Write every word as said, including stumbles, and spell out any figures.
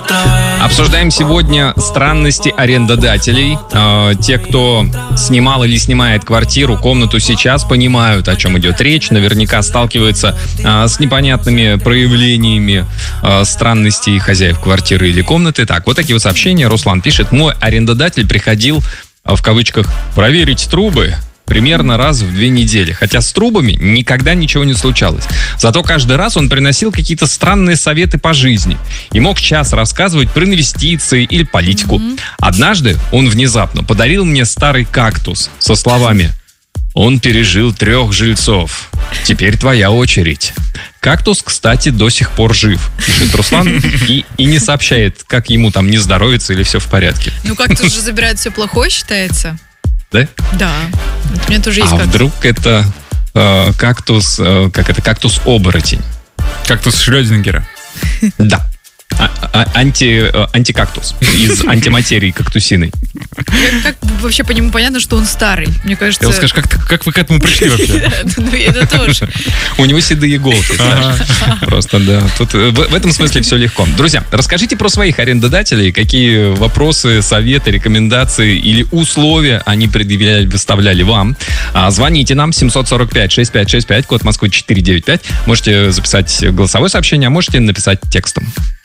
Обсуждаем сегодня странности арендодателей. Э, те, кто снимал или снимает квартиру, комнату сейчас, понимают, о чем идет речь. Наверняка сталкиваются э, с непонятными проявлениями э, странностей хозяев квартиры или комнаты. Так, вот такие вот сообщения. Руслан пишет: мой арендодатель приходил, э, в кавычках, проверить трубы примерно раз в две недели. Хотя с трубами никогда ничего не случалось. Зато каждый раз он приносил какие-то странные советы по жизни. И мог час рассказывать про инвестиции или политику. Mm-hmm. Однажды он внезапно подарил мне старый кактус со словами: он пережил трех жильцов. Теперь твоя очередь. Кактус, кстати, до сих пор жив, пишет Руслан, и, и не сообщает, как ему там не здоровится или все в порядке. Ну, кактус же забирает все плохое, считается. Да? Да. У меня тоже есть а кактус. вдруг это э, кактус, э, как это, кактус-оборотень? Кактус Шрёдингера. Да. А, а, анти, антикактус из антиматерии кактусиной. Как, как вообще по нему понятно, что он старый? Мне кажется... Я вот скажу, как, как вы к этому пришли вообще? Ну, это тоже. У него седые иголки, знаешь. Просто, да. Тут в этом смысле все легко. Друзья, расскажите про своих арендодателей, какие вопросы, советы, рекомендации или условия они предъявляли, выставляли вам. Звоните нам семь сорок пять шестьдесят пять шестьдесят пять, код Москвы четыреста девяносто пять. Можете записать голосовое сообщение, а можете написать текстом.